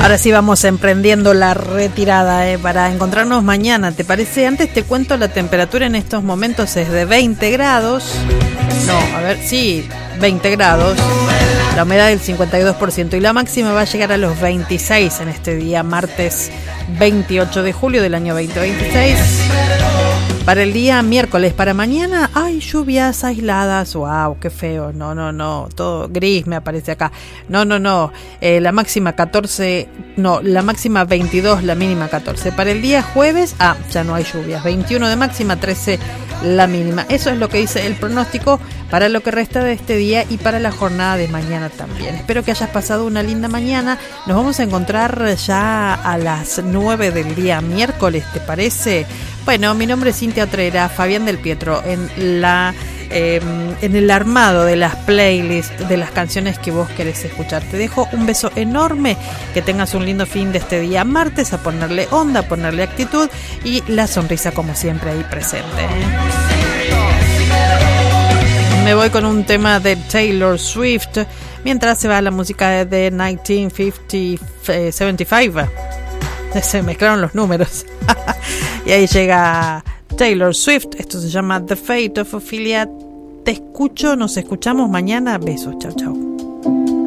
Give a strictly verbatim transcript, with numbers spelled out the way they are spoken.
Ahora sí vamos emprendiendo la retirada eh, para encontrarnos mañana, ¿te parece? Antes te cuento la temperatura en estos momentos es de veinte grados. No, a ver, sí, veinte grados. La humedad del cincuenta y dos por ciento y la máxima va a llegar a los veintiséis en este día, martes veintiocho de julio del año veinte veintiséis. Para el día miércoles, para mañana, hay lluvias aisladas. ¡Wow! ¡Qué feo! No, no, no. Todo gris me aparece acá. No, no, no. Eh, la máxima catorce. No, la máxima veintidós, la mínima catorce. Para el día jueves, ah, ya no hay lluvias. veintiuno de máxima, trece la mínima. Eso es lo que dice el pronóstico para lo que resta de este día y para la jornada de mañana también. Espero que hayas pasado una linda mañana. Nos vamos a encontrar ya a las nueve del día miércoles, ¿te parece? Bueno, mi nombre es Cintia Otrera, Fabián del Pietro, en la eh, en el armado de las playlists de las canciones que vos querés escuchar. Te dejo un beso enorme, que tengas un lindo fin de este día martes, a ponerle onda, a ponerle actitud y la sonrisa como siempre ahí presente. Me voy con un tema de Taylor Swift, mientras se va la música de mil novecientos setenta y cinco. Se mezclaron los números. Y ahí llega Taylor Swift. Esto se llama The Fate of Ophelia. Te escucho, nos escuchamos mañana. Besos, chao, chao.